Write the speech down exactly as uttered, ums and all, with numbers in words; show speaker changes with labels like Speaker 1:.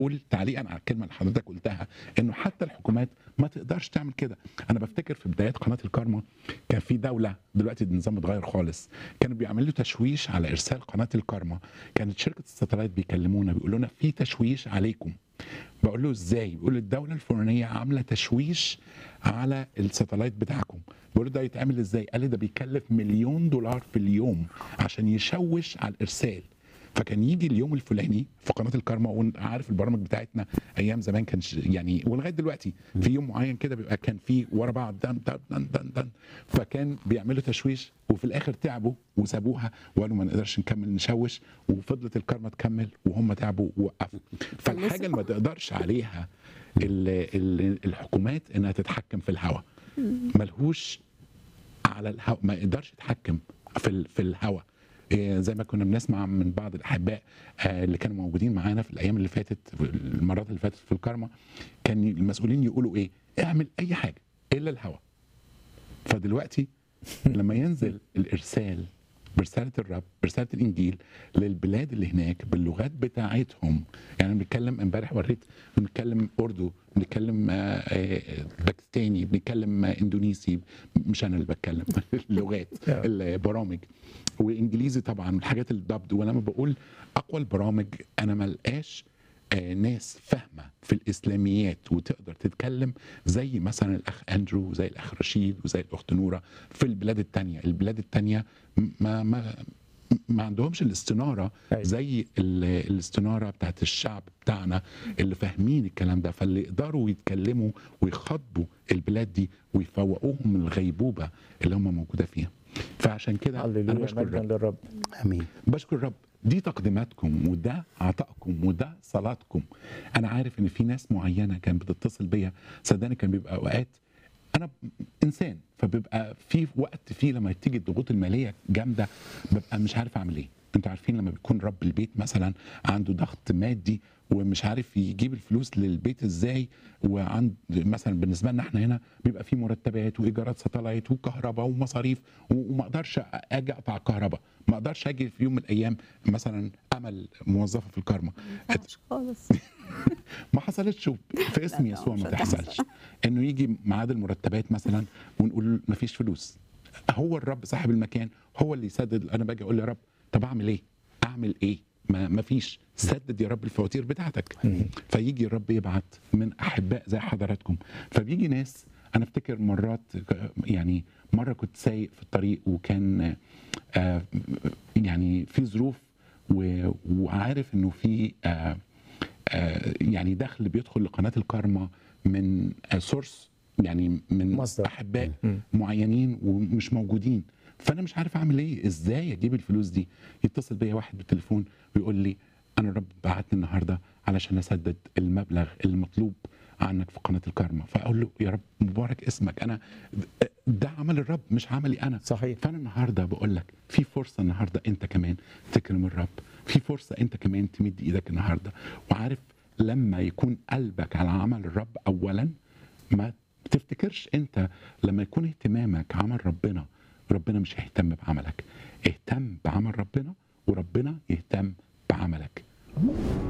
Speaker 1: اقول تعليقا على الكلمه اللي حضرتك قلتها، انه حتى الحكومات ما تقدرش تعمل كده. انا بفتكر في بدايات قناه الكارما كان في دوله، دلوقتي النظام اتغير خالص، كانوا بيعملوا تشويش على ارسال قناه الكارما. كانت شركه الستلايت بيكلمونا بيقولوا لنا في تشويش عليكم. بقول له ازاي؟ بيقول الدوله الفلانيه عامله تشويش على الستلايت بتاعكم. بقول له ده يتعمل ازاي؟ قال لي ده بيكلف مليون دولار في اليوم عشان يشوش على الارسال. فكان يجي اليوم الفلاني في قناه الكارما، وعارف البرامج بتاعتنا ايام زمان كانش يعني، ولغايه دلوقتي في يوم معين كده بيبقى كان في ورا بعض دن دن دن دن دن. فكان بيعملوا تشويش وفي الاخر تعبوا وسابوها وقالوا ما نقدرش نكمل نشوش، وفضلت الكارما تكمل وهم تعبوا ووقفوا. فالحاجه اللي ما تقدرش عليها ال- ال- الحكومات انها تتحكم في الهواء. ملهوش على الهواء، ما يقدرش يتحكم في ال- في الهواء. إيه، زي ما كنا بنسمع من بعض الاحباء آه، اللي كانوا موجودين معانا في الايام اللي فاتت، في المرات اللي فاتت في الكارما، كان المسؤولين يقولوا ايه؟ اعمل اي حاجه الا الهواء. فدلوقتي لما ينزل الارسال برساله الرب، برساله الانجيل للبلاد اللي هناك باللغات بتاعتهم، يعني بنتكلم امبارح وريت، بنتكلم اردو، بنتكلم آه، آه، باكستاني، بنتكلم آه، اندونيسي، مش انا اللي بتكلم اللغات، البرامج، وانجليزي طبعا، الحاجات الضبط. ولما بقول اقوى البرامج، انا ملقاش آه، ناس فاهمه في الاسلاميات وتقدر تتكلم زي مثلا الاخ اندرو وزي الاخ رشيد وزي الاخت نوره في البلاد التانية. البلاد التانية ما ما ما عندهمش الاستناره زي ال- الاستناره بتاعت الشعب بتاعنا اللي فاهمين الكلام ده، فاللي يقدروا يتكلموا ويخاطبوا البلاد دي ويفوقوهم من الغيبوبه اللي هم موجوده فيها. فعشان كده انا
Speaker 2: هللويا،
Speaker 1: بشكر
Speaker 2: مجدا
Speaker 1: الرب.
Speaker 2: للرب.
Speaker 3: امين.
Speaker 1: بشكر الرب، دي تقديماتكم وده عطائكم وده صلاتكم. انا عارف ان في ناس معينه كانت بتتصل بيا، صدقني كان بيبقى اوقات انا انسان، فبيبقى في وقت فيه لما تيجي الضغوط الماليه جامده ببقى مش عارف اعمل ايه. انتوا عارفين لما بيكون رب البيت مثلا عنده ضغط مادي ومش عارف يجيب الفلوس للبيت ازاي، وعند مثلا بالنسبه لنا احنا هنا بيبقى في مرتبات وايجارات ساتلايت وكهرباء ومصاريف، وما اقدرش اجي اقطع الكهرباء، ما اقدرش اجي في يوم من الايام مثلا امل موظفه في الكارما
Speaker 4: ينفعش خالص.
Speaker 1: ما حصلتش في اسم
Speaker 4: لا،
Speaker 1: يسوع،
Speaker 4: مش
Speaker 1: ما
Speaker 4: هتحصل.
Speaker 1: تحصلش انه يجي ميعاد المرتبات مثلا ونقول ما فيش فلوس. هو الرب صاحب المكان هو اللي يسدد. انا باجي اقول يا رب طب اعمل ايه؟ اعمل ايه؟ ما ما فيش، سدد يا رب الفواتير بتاعتك. فيجي الرب يبعت من احباء زي حضراتكم، فبيجي ناس. انا افتكر مرات يعني مره كنت سايق في الطريق وكان آه يعني في ظروف و- وعارف انه في آه آه، يعني دخل بيدخل لقناه الكارما من سورس، يعني من
Speaker 2: مصدر.
Speaker 1: احباء معينين ومش موجودين. فانا مش عارف اعمل ايه، ازاي اجيب الفلوس دي. يتصل بيا واحد بالتليفون ويقول لي انا الرب بعتني النهارده علشان اسدد المبلغ المطلوب عنك في قناه الكارما. فاقول له يا رب مبارك اسمك، انا ده عمل الرب مش عملي انا.
Speaker 2: صحيح.
Speaker 1: فانا النهارده بقول لك في فرصه النهارده انت كمان تكرم الرب، في فرصه انت كمان تمد ايدك النهارده. وعارف لما يكون قلبك على عمل الرب اولا، ما تفتكرش انت لما يكون اهتمامك عمل ربنا، ربنا مش هيهتم بعملك. اهتم بعمل ربنا وربنا يهتم بعملك.